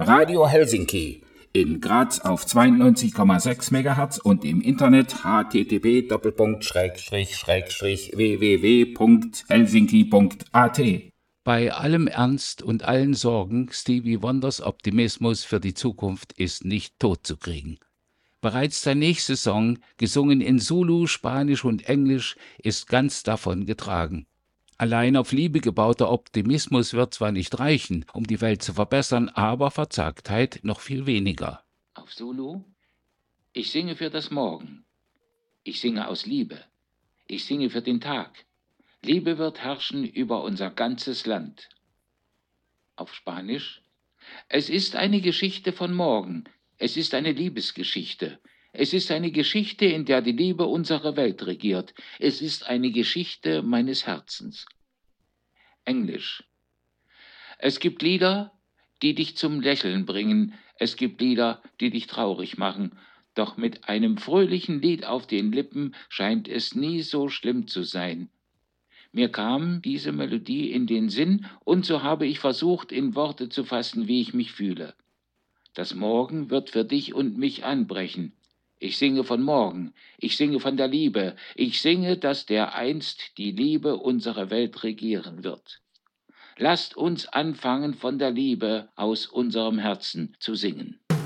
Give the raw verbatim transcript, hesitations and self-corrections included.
Radio Helsinki in Graz auf zweiundneunzig Komma sechs Megahertz und im Internet h t t p Doppelpunkt Schrägstrich Schrägstrich w w w Punkt helsinki Punkt a t. Bei allem Ernst und allen Sorgen, Stevie Wonders Optimismus für die Zukunft ist nicht totzukriegen. Bereits sein nächster Song, gesungen in Zulu, Spanisch und Englisch, ist ganz davon getragen. Allein auf Liebe gebauter Optimismus wird zwar nicht reichen, um die Welt zu verbessern, aber Verzagtheit noch viel weniger. Auf Zulu: Ich singe für das Morgen. Ich singe aus Liebe. Ich singe für den Tag. Liebe wird herrschen über unser ganzes Land. Auf Spanisch: Es ist eine Geschichte von morgen. Es ist eine Liebesgeschichte. Es ist eine Geschichte, in der die Liebe unsere Welt regiert. Es ist eine Geschichte meines Herzens. Englisch: Es gibt Lieder, die dich zum Lächeln bringen. Es gibt Lieder, die dich traurig machen. Doch mit einem fröhlichen Lied auf den Lippen scheint es nie so schlimm zu sein. Mir kam diese Melodie in den Sinn, und so habe ich versucht, in Worte zu fassen, wie ich mich fühle. Das Morgen wird für dich und mich anbrechen. Ich singe von morgen, ich singe von der Liebe, ich singe, dass dereinst die Liebe unsere Welt regieren wird. Lasst uns anfangen, von der Liebe aus unserem Herzen zu singen.